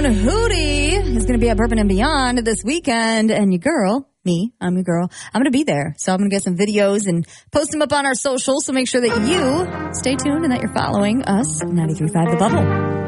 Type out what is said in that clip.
Hootie is going to be at Bourbon and Beyond this weekend. And your girl, I'm your girl, I'm going to be there. So I'm going to get some videos and post them up on our socials. So make sure that you stay tuned and that you're following us, 93.5 The Bubble.